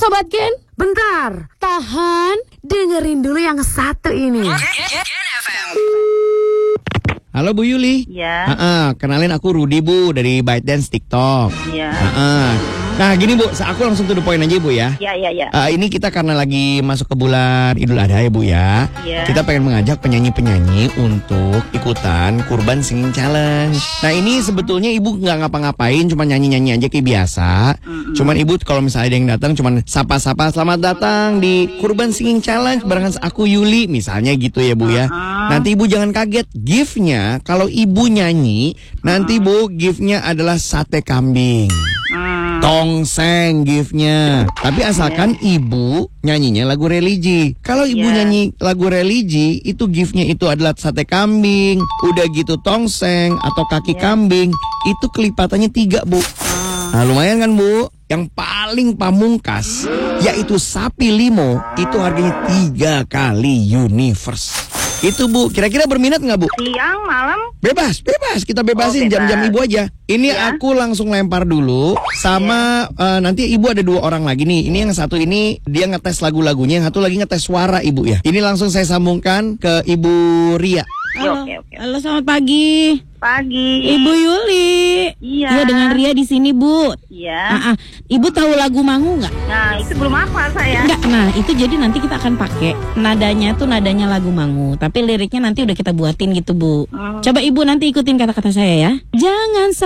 Sobat Gen, bentar, tahan, dengerin dulu yang satu ini. Halo Bu Yuli. Ya. Kenalin aku Rudy Bu dari ByteDance TikTok. Ya. Nah gini Bu, aku langsung to the point aja Bu ya. Ya. Ini kita karena lagi masuk ke bulan Idul Adha ya Bu ya. Ya. Kita pengen mengajak penyanyi-penyanyi untuk ikutan Kurban Singing Challenge. Nah ini sebetulnya Ibu nggak ngapa-ngapain, cuma nyanyi-nyanyi aja kayak biasa. Cuman Ibu kalau misalnya ada yang datang, cuman sapa-sapa selamat datang di Kurban Singing Challenge barengan aku Yuli, misalnya gitu ya Bu ya. Nanti Ibu jangan kaget, gift-nya kalau Ibu nyanyi, nanti Bu gift-nya adalah sate kambing. Tongseng gift-nya. Tapi asalkan Ibu nyanyinya lagu religi. Kalau Ibu nyanyi lagu religi, itu gift-nya itu adalah sate kambing, udah gitu tongseng atau kaki kambing, itu kelipatannya 3 Bu. Nah lumayan kan Bu. Yang paling pamungkas yaitu sapi limo, itu harganya 3 kali universe. Itu Bu, kira-kira berminat nggak Bu? Siang, malam? Bebas, kita bebasin jam-jam Ibu aja. Ini aku langsung lempar dulu sama nanti Ibu ada 2 orang lagi nih. Ini yang satu ini dia ngetes lagu-lagunya, yang satu lagi ngetes suara Ibu ya. Ini langsung saya sambungkan ke Ibu Ria. Oke. Halo, selamat pagi. Pagi. Ibu Yuli. Iya. Iya, dengan Ria di sini, Bu. Iya. Ibu tahu lagu Mangu nggak? Nah, itu belum hafal saya. Enggak. Nah, itu jadi nanti kita akan pakai nadanya tuh nadanya lagu Mangu, tapi liriknya nanti udah kita buatin gitu, Bu. Coba Ibu nanti ikutin kata-kata saya ya. Jangan